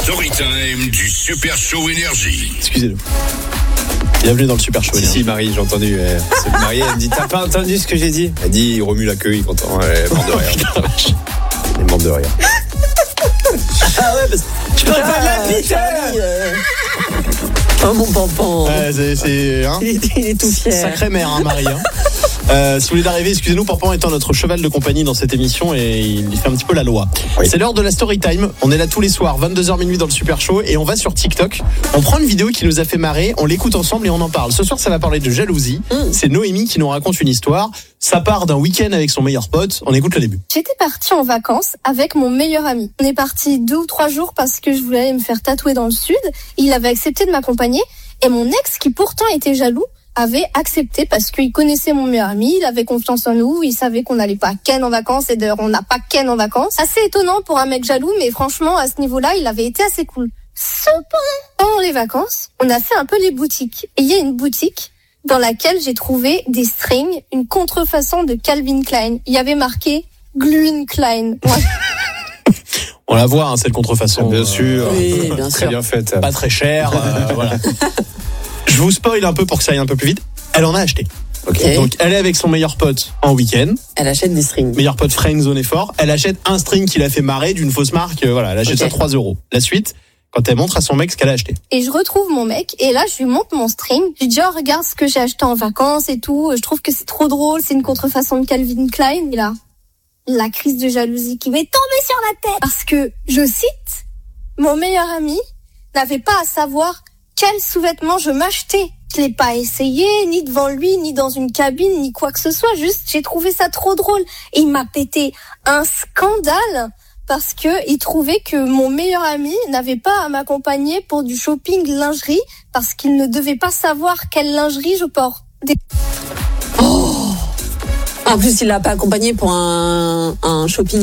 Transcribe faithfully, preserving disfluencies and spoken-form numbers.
story time du Super Show Énergie. Excusez-nous. Bienvenue dans le Super Show. Si, si, Marie, j'ai entendu. Elle, c'est Marie, elle me dit, t'as pas entendu ce que j'ai dit? Elle dit, il remue la queue, il est content. Elle mord de rire. Elle mord de rire. Ah ouais, parce que tu peux pas de la vie, Oh mon pampan. Ouais, c'est, c'est, hein, il, est, il est tout fier. Sacrée mère, hein, Marie. Hein. Euh, si vous voulez d'arriver, excusez-nous, Pampan étant notre cheval de compagnie dans cette émission et il fait un petit peu la loi. Oui. C'est l'heure de la story time. On est là tous les soirs, vingt-deux heures minuit dans le Super Show et on va sur TikTok. On prend une vidéo qui nous a fait marrer, on l'écoute ensemble et on en parle. Ce soir, ça va parler de jalousie. Mmh. C'est Noémie qui nous raconte une histoire. Ça part d'un week-end avec son meilleur pote. On écoute le début. J'étais partie en vacances avec mon meilleur ami. On est parti deux ou trois jours parce que je voulais aller me faire tatouer dans le sud. Il avait accepté de m'accompagner et mon ex, qui pourtant était jaloux, avait accepté parce qu'il connaissait mon meilleur ami, il avait confiance en nous, il savait qu'on n'allait pas ken en vacances et d'ailleurs on n'a pas ken en vacances. Assez étonnant pour un mec jaloux, mais franchement à ce niveau-là, il avait été assez cool. Cependant, pendant les vacances, on a fait un peu les boutiques. Et il y a une boutique dans laquelle j'ai trouvé des strings, une contrefaçon de Calvin Klein. Il y avait marqué Gluin Klein. Ouais. On la voit, hein, cette contrefaçon. Bien sûr. Oui, bien très sûr. bien faite. Pas très cher. Euh, voilà. Je vous spoil un peu pour que ça aille un peu plus vite. Elle en a acheté. Okay. Donc elle est avec son meilleur pote en week-end. Elle achète des strings. Meilleur pote friendzone fort. Elle achète un string qui l'a fait marrer d'une fausse marque. Euh, voilà, elle achète okay. ça trois euros. La suite, quand elle montre à son mec ce qu'elle a acheté. Et je retrouve mon mec et là je lui montre mon string. Je lui dis oh regarde ce que j'ai acheté en vacances et tout. Je trouve que c'est trop drôle. C'est une contrefaçon de Calvin Klein. Et là, la crise de jalousie qui m'est tombée sur la tête parce que je cite mon meilleur ami n'avait pas à savoir quel sous-vêtement je m'achetais. Je l'ai pas essayé, ni devant lui, ni dans une cabine, ni quoi que ce soit. Juste, j'ai trouvé ça trop drôle. Et il m'a pété un scandale parce que il trouvait que mon meilleur ami n'avait pas à m'accompagner pour du shopping lingerie parce qu'il ne devait pas savoir quelle lingerie je porte. Des... Oh. En plus, il l'a pas accompagné pour un, un shopping